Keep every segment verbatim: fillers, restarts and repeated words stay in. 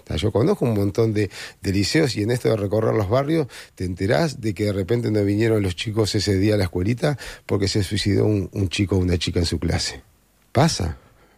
O sea, yo conozco un montón de, de liceos y en esto de recorrer los barrios te enterás de que de repente no vinieron los chicos ese día a la escuelita porque se suicidó un, un chico o una chica en su clase. Pasa.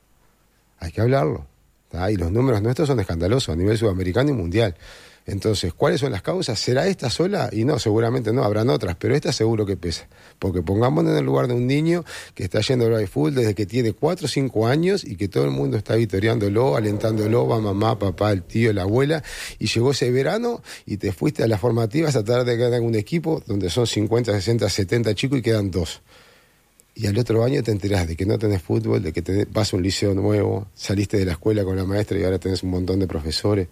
Hay que hablarlo. ¿Tá? Y los números nuestros son escandalosos a nivel sudamericano y mundial. Entonces, ¿cuáles son las causas? ¿Será esta sola? Y no, seguramente no, habrán otras, pero esta seguro que pesa. Porque pongámonos en el lugar de un niño que está yendo al fútbol desde que tiene cuatro o cinco años y que todo el mundo está vitoreándolo, alentándolo, va mamá, papá, el tío, la abuela, y llegó ese verano y te fuiste a las formativas a tratar de ganar un equipo donde son cincuenta, sesenta, setenta chicos y quedan dos. Y al otro año te enterás de que no tenés fútbol, de que tenés, vas a un liceo nuevo, saliste de la escuela con la maestra y ahora tenés un montón de profesores.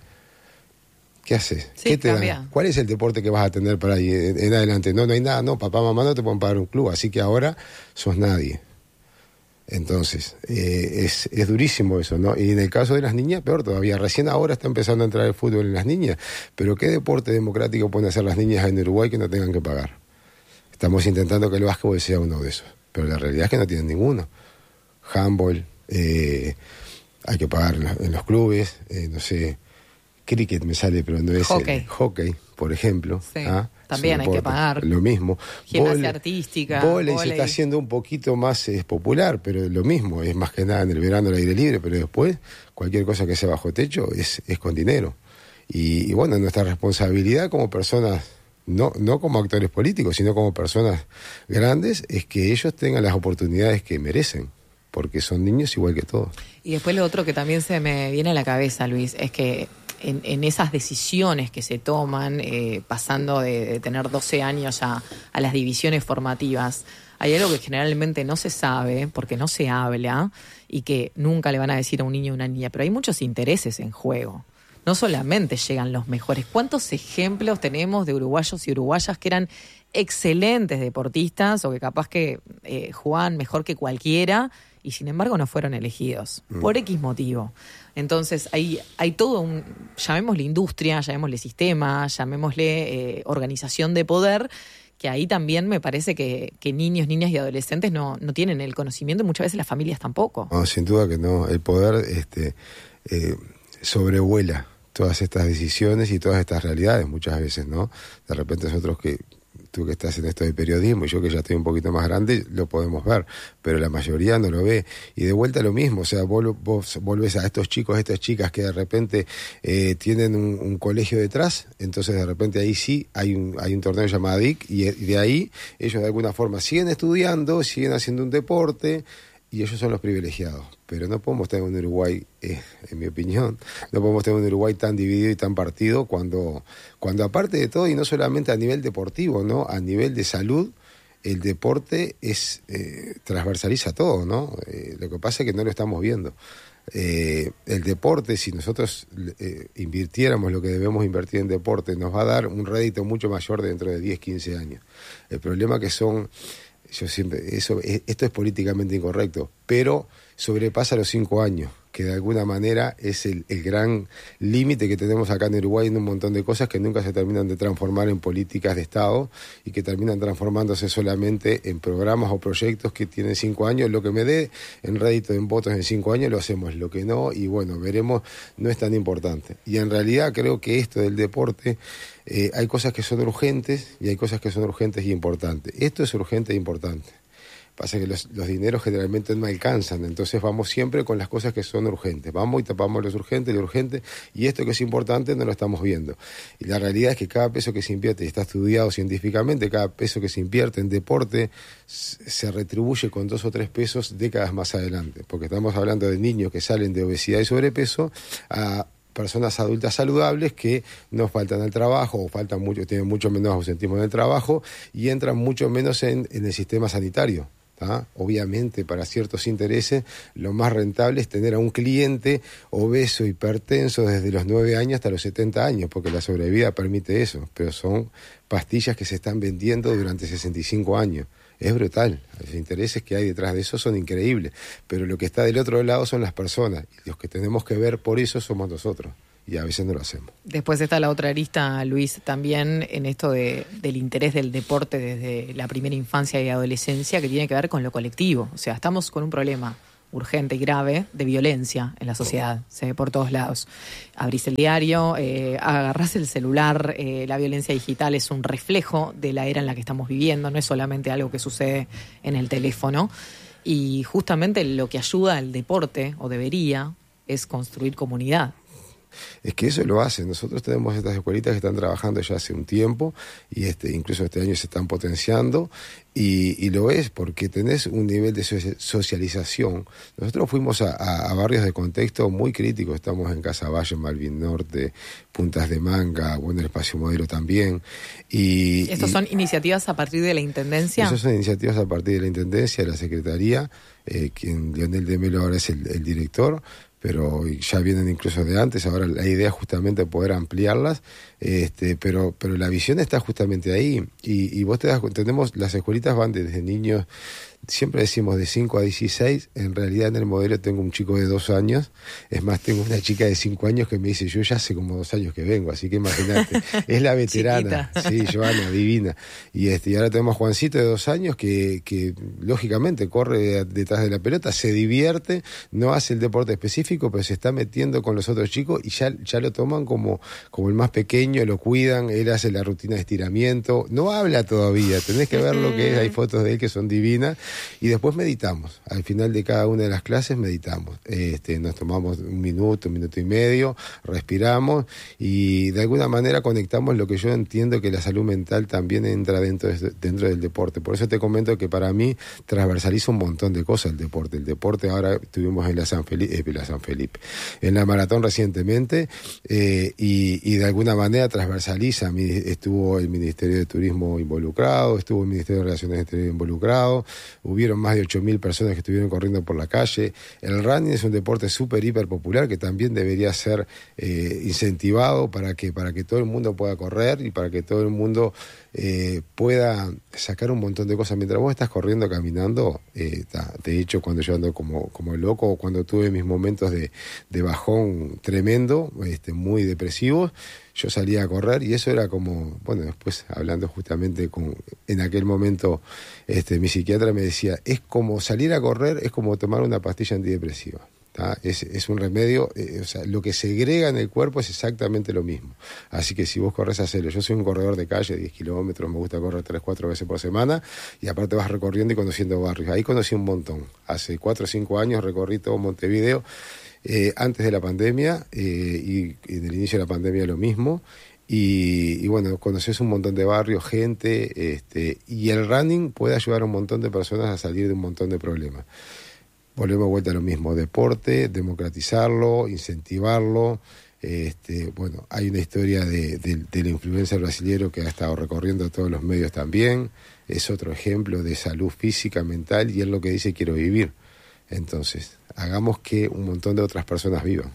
¿Qué haces? Sí, ¿Qué te cambia. dan? ¿Cuál es el deporte que vas a tener para ahí en, en adelante? No, no hay nada, no, papá, mamá no te pueden pagar un club, así que ahora sos nadie. Entonces, eh, es, es durísimo eso, ¿no? Y en el caso de las niñas, peor todavía. Recién ahora está empezando a entrar el fútbol en las niñas, pero ¿qué deporte democrático pueden hacer las niñas en Uruguay que no tengan que pagar? Estamos intentando que el básquetbol sea uno de esos, pero la realidad es que no tienen ninguno. Handball, eh, hay que pagar en los, en los clubes, eh, no sé... Cricket me sale, pero no es hockey. El hockey, por ejemplo. Sí, ¿ah? también hay que pagar. Lo mismo. Gimnasia Vole, artística. Voley se voley. está haciendo un poquito más es, popular, pero lo mismo. Es más que nada en el verano al aire libre, pero después cualquier cosa que sea bajo techo es, es con dinero. Y, y bueno, nuestra responsabilidad como personas, no, no como actores políticos, sino como personas grandes, es que ellos tengan las oportunidades que merecen, porque son niños igual que todos. Y después lo otro que también se me viene a la cabeza, Luis, es que En, en esas decisiones que se toman, eh, pasando de, de tener doce años a, a las divisiones formativas, hay algo que generalmente no se sabe, porque no se habla, y que nunca le van a decir a un niño o una niña, pero hay muchos intereses en juego. No solamente llegan los mejores. ¿Cuántos ejemplos tenemos de uruguayos y uruguayas que eran excelentes deportistas o que capaz que eh, jugaban mejor que cualquiera y sin embargo no fueron elegidos mm. por X motivo? Entonces hay, hay todo un, llamémosle industria, llamémosle sistema, llamémosle eh, organización de poder, que ahí también me parece que, que niños, niñas y adolescentes no, no tienen el conocimiento y muchas veces las familias tampoco. No, sin duda que no. El poder este, eh, sobrevuela todas estas decisiones y todas estas realidades muchas veces, ¿no? De repente nosotros que... tú que estás en esto de periodismo y yo que ya estoy un poquito más grande, lo podemos ver, pero la mayoría no lo ve. Y de vuelta lo mismo, o sea, vos, vos volvés a estos chicos, a estas chicas que de repente eh, tienen un, un colegio detrás, entonces de repente ahí sí hay un, hay un torneo llamado D I C y, y de ahí ellos de alguna forma siguen estudiando, siguen haciendo un deporte y ellos son los privilegiados. Pero no podemos tener un Uruguay, eh, en mi opinión, no podemos tener un Uruguay tan dividido y tan partido cuando, cuando aparte de todo, y no solamente a nivel deportivo, ¿no? A nivel de salud, el deporte es eh, transversaliza todo, ¿no? Eh, lo que pasa es que no lo estamos viendo. Eh, el deporte, si nosotros eh, invirtiéramos lo que debemos invertir en deporte, nos va a dar un rédito mucho mayor dentro de diez, quince años. El problema que son... Yo siempre, eso, esto es políticamente incorrecto, pero sobrepasa los cinco años, que de alguna manera es el, el gran límite que tenemos acá en Uruguay en un montón de cosas que nunca se terminan de transformar en políticas de Estado y que terminan transformándose solamente en programas o proyectos que tienen cinco años. Lo que me dé en rédito en votos en cinco años lo hacemos, lo que no, y bueno, veremos, no es tan importante. Y en realidad creo que esto del deporte... Eh, hay cosas que son urgentes y hay cosas que son urgentes y importantes. Esto es urgente e importante. Pasa que los, los dineros generalmente no alcanzan, entonces vamos siempre con las cosas que son urgentes. Vamos y tapamos los urgentes, lo urgente, y esto que es importante no lo estamos viendo. Y la realidad es que cada peso que se invierte, y está estudiado científicamente, cada peso que se invierte en deporte se retribuye con dos o tres pesos décadas más adelante. Porque estamos hablando de niños que salen de obesidad y sobrepeso a... personas adultas saludables que no faltan al trabajo o faltan mucho, tienen mucho menos ausentismo en el trabajo y entran mucho menos en, en el sistema sanitario. ¿tá? Obviamente, para ciertos intereses, lo más rentable es tener a un cliente obeso, hipertenso desde los nueve años hasta los setenta años, porque la sobrevida permite eso, pero son pastillas que se están vendiendo durante sesenta y cinco años. Es brutal, los intereses que hay detrás de eso son increíbles, pero lo que está del otro lado son las personas, y los que tenemos que ver por eso somos nosotros, y a veces no lo hacemos. Después está la otra arista, Luis, también en esto de, del interés del deporte desde la primera infancia y adolescencia, que tiene que ver con lo colectivo. O sea, estamos con un problema urgente y grave de violencia en la sociedad, se ve por todos lados. Abrís el diario, eh, agarrás el celular, eh, la violencia digital es un reflejo de la era en la que estamos viviendo, no es solamente algo que sucede en el teléfono, y justamente lo que ayuda al deporte, o debería, es construir comunidad. Es que eso lo hace. Nosotros tenemos estas escuelitas que están trabajando ya hace un tiempo y este, incluso este año se están potenciando y, y lo es porque tenés un nivel de socialización. Nosotros fuimos a, a, a barrios de contexto muy críticos. Estamos en Casaballe, Malvin Norte, Puntas de Manga, bueno, el Espacio Modelo también. Y, ¿Estos y, son iniciativas a partir de la Intendencia? Esas son iniciativas a partir de la Intendencia, de la Secretaría, eh, quien Leonel de Melo ahora es el, el director, pero ya vienen incluso de antes. Ahora la idea es justamente poder ampliarlas, este, pero pero la visión está justamente ahí, y, y vos te das cuenta, tenemos, las escuelitas van desde niños, siempre decimos de cinco a dieciséis, en realidad en el modelo tengo un chico de dos años, es más, tengo una chica de cinco años que me dice, yo ya hace como dos años que vengo, así que imagínate, es la veterana, sí, Joana, divina, y este y ahora tenemos a Juancito de dos años que, que lógicamente corre detrás de la pelota, se divierte, no hace el deporte específico, pero se está metiendo con los otros chicos y ya, ya lo toman como, como el más pequeño, lo cuidan, él hace la rutina de estiramiento, no habla todavía, tenés que ver lo que es, hay fotos de él que son divinas. Y después meditamos, al final de cada una de las clases meditamos, este, nos tomamos un minuto, un minuto y medio, respiramos y de alguna manera conectamos lo que yo entiendo que la salud mental también entra dentro, de, dentro del deporte. Por eso te comento que para mí transversaliza un montón de cosas el deporte. El deporte ahora estuvimos en la San Felipe, eh, la San Felipe, en la maratón recientemente eh, y, y de alguna manera transversaliza. Estuvo el Ministerio de Turismo involucrado, estuvo el Ministerio de Relaciones Exteriores involucrado, hubieron más de ocho mil personas que estuvieron corriendo por la calle. El running es un deporte súper, hiper popular que también debería ser eh, incentivado para que, para que todo el mundo pueda correr y para que todo el mundo eh, pueda sacar un montón de cosas. Mientras vos estás corriendo, caminando, eh, ta, de hecho, cuando yo ando como, como loco, cuando tuve mis momentos de, de bajón tremendo, este, muy depresivos, yo salía a correr y eso era como, bueno, después hablando justamente con, en aquel momento, este, mi psiquiatra me decía, es como salir a correr, es como tomar una pastilla antidepresiva. Es, es un remedio, eh, o sea, lo que segrega en el cuerpo es exactamente lo mismo. Así que si vos corres, hacelo. Yo soy un corredor de calle, diez kilómetros, me gusta correr tres, cuatro veces por semana y aparte vas recorriendo y conociendo barrios. Ahí conocí un montón. Hace cuatro o cinco años recorrí todo Montevideo, eh, antes de la pandemia eh, y, y en el inicio de la pandemia lo mismo. Y, y bueno, conoces un montón de barrios, gente, este, y el running puede ayudar a un montón de personas a salir de un montón de problemas. Volvemos a vuelta a lo mismo, deporte, democratizarlo, incentivarlo. Este, bueno, hay una historia de, de, de la influencer brasilero que ha estado recorriendo todos los medios también. Es otro ejemplo de salud física, mental, y es lo que dice quiero vivir. Entonces, hagamos que un montón de otras personas vivan.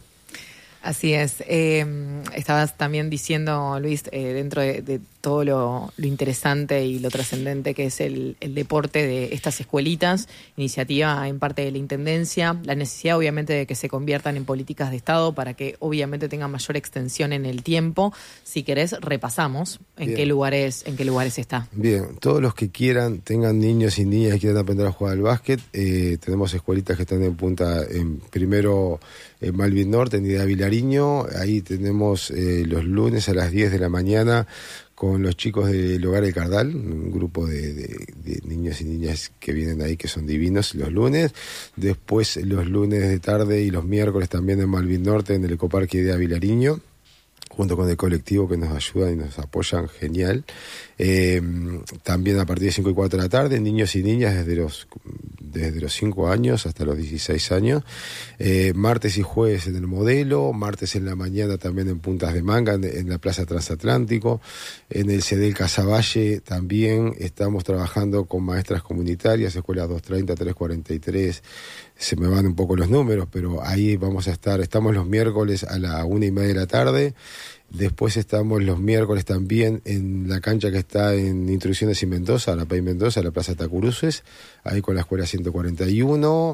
Así es. Eh, estabas también diciendo, Luis, eh, dentro de, de todo lo, lo interesante y lo trascendente que es el, el deporte de estas escuelitas, iniciativa en parte de la Intendencia, la necesidad obviamente de que se conviertan en políticas de Estado para que obviamente tengan mayor extensión en el tiempo. Si querés, repasamos en Bien. qué lugares en qué lugares está. Bien, todos los que quieran, tengan niños y niñas que quieran aprender a jugar al básquet, eh, tenemos escuelitas que están en punta, en primero en Malvin Norte, en Idea Vilariño, ahí tenemos eh, los lunes a las diez de la mañana con los chicos del Hogar El Cardal, un grupo de, de, de niños y niñas que vienen ahí que son divinos los lunes. Después los lunes de tarde y los miércoles también en Malvin Norte, en el Ecoparque Idea Vilariño, junto con el colectivo que nos ayudan y nos apoyan, genial. Eh, también a partir de cinco y cuatro de la tarde, niños y niñas desde los desde los cinco años hasta los dieciséis años. Eh, martes y jueves en el Modelo, martes en la mañana también en Puntas de Manga, en, en la Plaza Transatlántico. En el C D L Casaballe también estamos trabajando con maestras comunitarias, escuelas doscientos treinta, trescientos cuarenta y tres. Se me van un poco los números, pero ahí vamos a estar. Estamos los miércoles a la una y media de la tarde. Después estamos los miércoles también en la cancha que está en Instrucciones y Mendoza, la P A I Mendoza, la Plaza Tacuruces, ahí con la escuela ciento cuarenta y uno.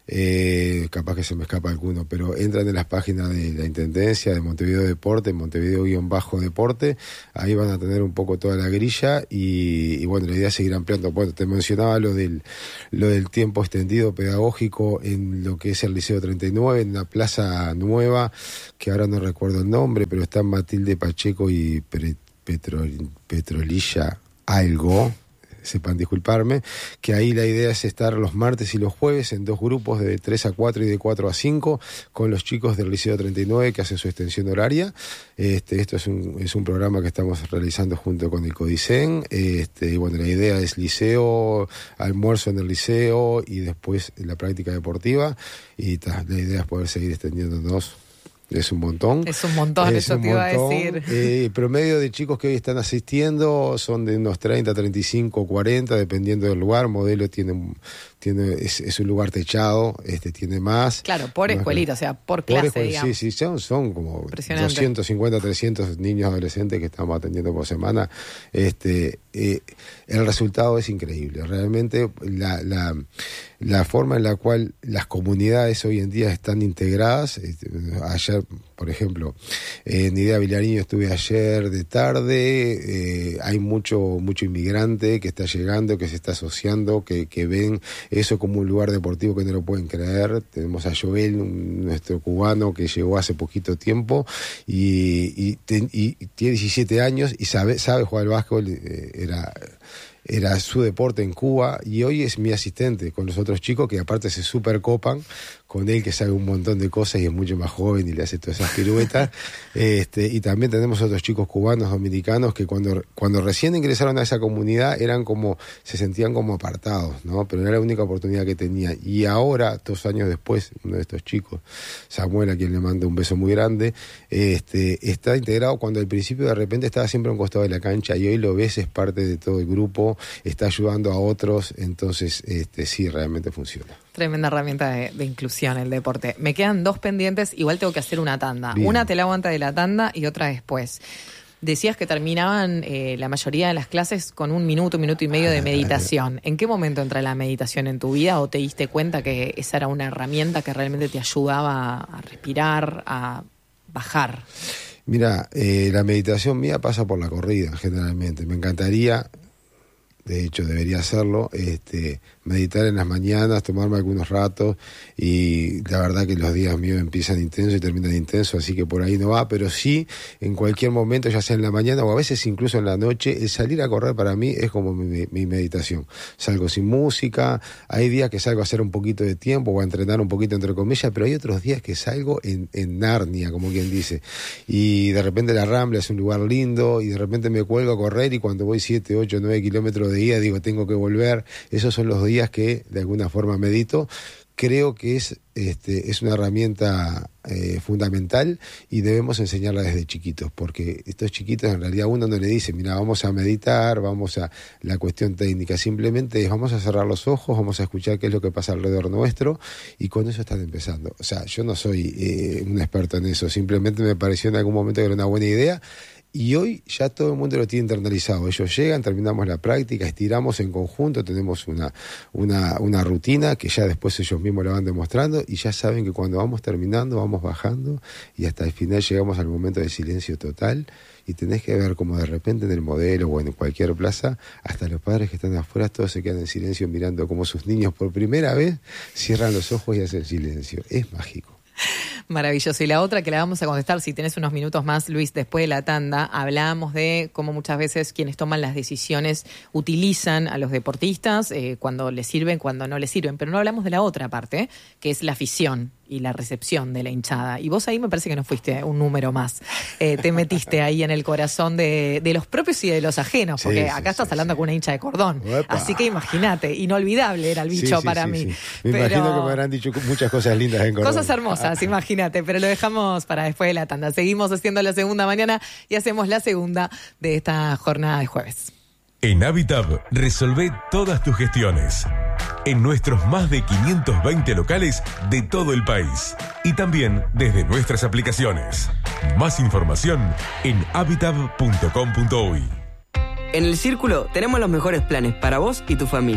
eh, capaz que se me escapa alguno, pero entran en las páginas de la Intendencia de Montevideo Deporte, Montevideo-Deporte, ahí van a tener un poco toda la grilla y, y bueno, la idea es seguir ampliando. Bueno, te mencionaba lo del, lo del tiempo extendido pedagógico en lo que es el Liceo treinta y nueve, en una plaza nueva, que ahora no recuerdo el nombre, pero están Matilde Pacheco y Petro, Petrolilla algo, sepan disculparme, que ahí la idea es estar los martes y los jueves en dos grupos de tres a cuatro y de cuatro a cinco con los chicos del Liceo treinta y nueve que hacen su extensión horaria. Este, esto es un, es un programa que estamos realizando junto con el CODICEN. Este, y bueno, la idea es liceo, almuerzo en el liceo y después la práctica deportiva. Y ta, la idea es poder seguir extendiéndonos. Es un montón. Es un montón, es eso un te montón. Iba a decir. Eh, el promedio de chicos que hoy están asistiendo son de unos treinta, treinta y cinco, cuarenta, dependiendo del lugar. Modelo tiene, tiene es, es un lugar techado, este tiene más. Claro, por más escuelita, o sea, por clase, por digamos. Sí, sí, son, son como doscientos cincuenta, trescientos niños adolescentes que estamos atendiendo por semana. Este, eh, el resultado es increíble. Realmente la, la, la forma en la cual las comunidades hoy en día están integradas, este, ayer, por ejemplo, en Idea Vilariño estuve ayer de tarde, eh, hay mucho mucho inmigrante que está llegando, que se está asociando, que, que ven eso como un lugar deportivo que no lo pueden creer. Tenemos a Joel, un, nuestro cubano, que llegó hace poquito tiempo y, y, ten, y tiene diecisiete años y sabe, sabe jugar al básquetbol, eh, era... era su deporte en Cuba y hoy es mi asistente con los otros chicos que aparte se super copan con él, que sabe un montón de cosas y es mucho más joven y le hace todas esas piruetas. este, y también tenemos otros chicos cubanos, dominicanos, que cuando, cuando recién ingresaron a esa comunidad eran como, se sentían como apartados, ¿no? Pero era la única oportunidad que tenía. Y ahora, dos años después, uno de estos chicos, Samuel, a quien le mando un beso muy grande, este, está integrado cuando al principio de repente estaba siempre a un costado de la cancha y hoy lo ves, es parte de todo el grupo, está ayudando a otros, entonces este, sí, realmente funciona. Tremenda herramienta de, de inclusión el deporte. Me quedan dos pendientes, igual tengo que hacer una tanda. Bien. Una te la hago antes de la tanda y otra después. Decías que terminaban eh, la mayoría de las clases con un minuto, un minuto y medio de meditación. ¿En qué momento entra la meditación en tu vida o te diste cuenta que esa era una herramienta que realmente te ayudaba a respirar, a bajar? Mira, eh, la meditación mía pasa por la corrida generalmente. Me encantaría, de hecho debería hacerlo, este, meditar en las mañanas, tomarme algunos ratos y la verdad que los días míos empiezan intensos y terminan intensos, así que por ahí no va, pero sí en cualquier momento, ya sea en la mañana o a veces incluso en la noche, el salir a correr para mí es como mi, mi meditación. Salgo sin música, hay días que salgo a hacer un poquito de tiempo o a entrenar un poquito entre comillas, pero hay otros días que salgo en, en Narnia, como quien dice, y de repente la Rambla es un lugar lindo y de repente me cuelgo a correr y cuando voy siete, ocho, nueve kilómetros de ida digo tengo que volver. Esos son los días que de alguna forma medito. Creo que es, este, es una herramienta eh, fundamental y debemos enseñarla desde chiquitos, porque estos chiquitos en realidad uno no le dice, mira, vamos a meditar, vamos a la cuestión técnica, simplemente es, vamos a cerrar los ojos, vamos a escuchar qué es lo que pasa alrededor nuestro y con eso están empezando. O sea, yo no soy eh, un experto en eso, simplemente me pareció en algún momento que era una buena idea. Y hoy ya todo el mundo lo tiene internalizado. Ellos llegan, terminamos la práctica, estiramos en conjunto, tenemos una, una, una rutina que ya después ellos mismos la van demostrando y ya saben que cuando vamos terminando, vamos bajando y hasta el final llegamos al momento del silencio total y tenés que ver como de repente en el modelo o en cualquier plaza, hasta los padres que están afuera todos se quedan en silencio mirando como sus niños por primera vez cierran los ojos y hacen silencio. Es mágico. Maravilloso. Y la otra que la vamos a contestar, si tenés unos minutos más, Luis, después de la tanda, hablábamos de cómo muchas veces quienes toman las decisiones utilizan a los deportistas eh, cuando les sirven, cuando no les sirven, pero no hablamos de la otra parte, que es la afición y la recepción de la hinchada. Y vos ahí me parece que no fuiste un número más. Eh, te metiste ahí en el corazón de, de los propios y de los ajenos, porque sí, sí, acá estás sí, hablando sí. con una hincha de Cordón. Uepa. Así que imagínate, inolvidable era el bicho sí, sí, para sí, mí. Sí. Me pero... imagino que me habrán dicho muchas cosas lindas en Cordón. Cosas hermosas, ah. imagínate, pero lo dejamos para después de la tanda. Seguimos haciendo la segunda mañana y hacemos la segunda de esta jornada de jueves. En Habitab resolvé todas tus gestiones en nuestros más de quinientos veinte locales de todo el país y también desde nuestras aplicaciones. Más información en habitab punto com punto uy. En El Círculo tenemos los mejores planes para vos y tu familia.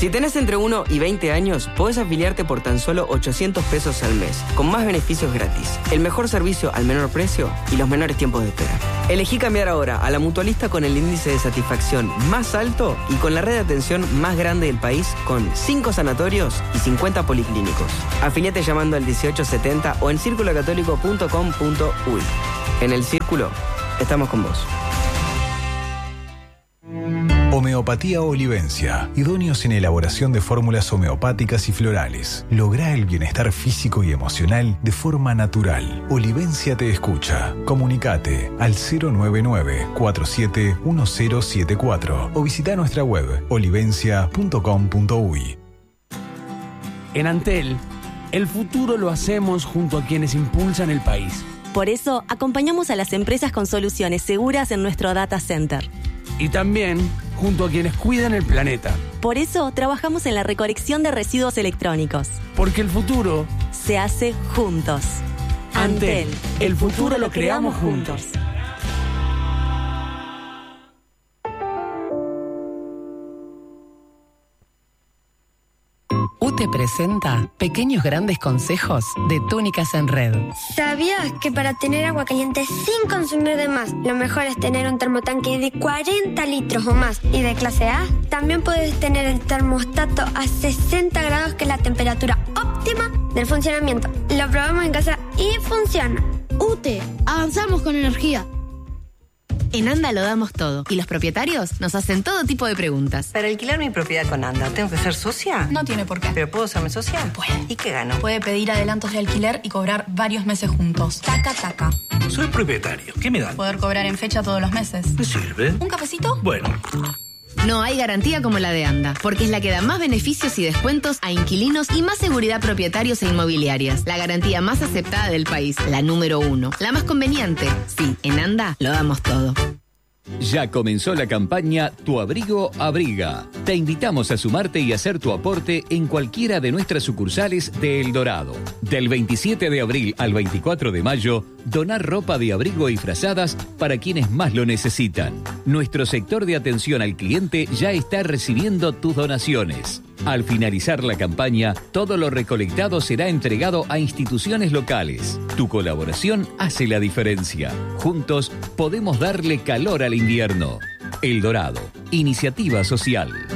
Si tenés entre uno y veinte años, podés afiliarte por tan solo ochocientos pesos al mes, con más beneficios gratis, el mejor servicio al menor precio y los menores tiempos de espera. Elegí cambiar ahora a la mutualista con el índice de satisfacción más alto y con la red de atención más grande del país, con cinco sanatorios y cincuenta policlínicos. Afiliate llamando al dieciocho setenta o en círculo católico punto com punto uy. En el Círculo, estamos con vos. Homeopatía Olivencia. Idóneos en elaboración de fórmulas homeopáticas y florales. Logra el bienestar físico y emocional de forma natural. Olivencia te escucha. Comunicate al cero nueve nueve, cuatro siete uno cero siete cuatro o visita nuestra web olivencia punto com punto uy. En Antel, el futuro lo hacemos junto a quienes impulsan el país. Por eso, acompañamos a las empresas con soluciones seguras en nuestro data center. Y también junto a quienes cuidan el planeta. Por eso, trabajamos en la recolección de residuos electrónicos. Porque el futuro se hace juntos. Antel, el futuro lo creamos juntos. U T E presenta Pequeños Grandes Consejos de Túnicas en Red. ¿Sabías que para tener agua caliente sin consumir de más, lo mejor es tener un termotanque de cuarenta litros o más y de clase A? También puedes tener el termostato a sesenta grados, que es la temperatura óptima del funcionamiento. Lo probamos en casa y funciona. U T E, avanzamos con energía. En Anda lo damos todo y los propietarios nos hacen todo tipo de preguntas. Para alquilar mi propiedad con Anda, ¿tengo que ser socia? No tiene por qué. ¿Pero puedo serme socia? Puede. ¿Y qué gano? Puede pedir adelantos de alquiler y cobrar varios meses juntos. Taca, taca. Soy propietario. ¿Qué me dan? Poder cobrar en fecha todos los meses. ¿Me sirve? ¿Un cafecito? Bueno. No hay garantía como la de Anda, porque es la que da más beneficios y descuentos a inquilinos y más seguridad a propietarios e inmobiliarias. La garantía más aceptada del país, la número uno. La más conveniente. Sí, en Anda lo damos todo. Ya comenzó la campaña Tu Abrigo Abriga. Te invitamos a sumarte y hacer tu aporte en cualquiera de nuestras sucursales de El Dorado. Del veintisiete de abril al veinticuatro de mayo, donar ropa de abrigo y frazadas para quienes más lo necesitan. Nuestro sector de atención al cliente ya está recibiendo tus donaciones. Al finalizar la campaña, todo lo recolectado será entregado a instituciones locales. Tu colaboración hace la diferencia. Juntos podemos darle calor al invierno. El Dorado, iniciativa social.